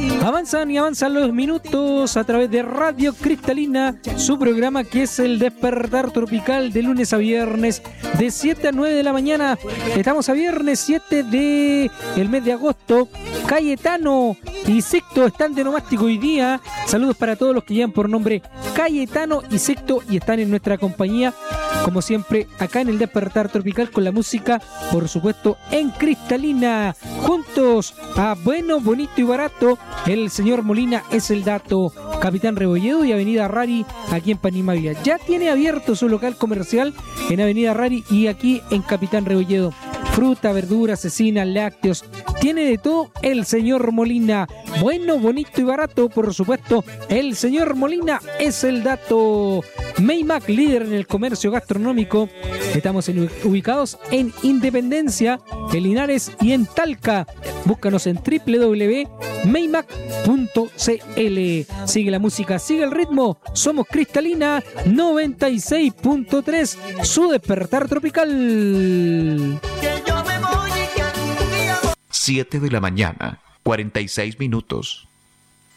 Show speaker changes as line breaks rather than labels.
Avanzan y avanzan los minutos a través de Radio Cristalina, su programa que es El Despertar Tropical, de lunes a viernes de 7 a 9 de la mañana. Estamos a viernes 7 del mes de agosto. Cayetano y Sicto están de nomástico hoy día. Saludos para todos los que llevan por nombre Cayetano y Sicto y están en nuestra compañía, como siempre, acá en El Despertar Tropical, con la música, por supuesto, en Cristalina. Juntos a Bueno, Bonito y Barato, el señor Molina es el dato. Capitán Rebolledo y Avenida Rari, aquí en Panimavia. Ya tiene abierto su local comercial en Avenida Rari y aquí en Capitán Rebolledo. Fruta, verdura, cecina, lácteos, tiene de todo el señor Molina. Bueno, bonito y barato, por supuesto, el señor Molina es el dato. Maymac, líder en el comercio gastronómico. Estamos ubicados en Independencia, en Linares y en Talca. Búscanos en www.maymac.cl. Sigue la música, sigue el ritmo. Somos Cristalina 96.3, su despertar tropical.
7 de la mañana, 46 minutos.